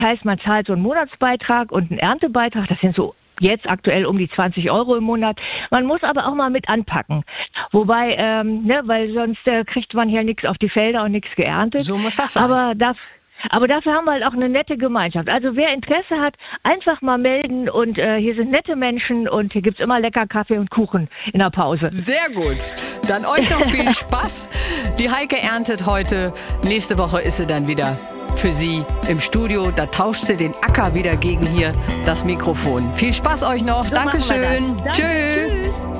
heißt, man zahlt so einen Monatsbeitrag und einen Erntebeitrag. Das sind so jetzt aktuell um die 20 € im Monat. Man muss aber auch mal mit anpacken. Wobei, weil sonst kriegt man hier nichts auf die Felder und nichts geerntet. So muss das sein. Aber dafür haben wir halt auch eine nette Gemeinschaft. Also wer Interesse hat, einfach mal melden und hier sind nette Menschen und hier gibt's immer lecker Kaffee und Kuchen in der Pause. Sehr gut. Dann euch noch viel Spaß. Die Heike erntet heute. Nächste Woche ist sie dann wieder für Sie im Studio. Da tauscht sie den Acker wieder gegen hier das Mikrofon. Viel Spaß euch noch. So Dankeschön. Danke. Tschüss. Tschüss.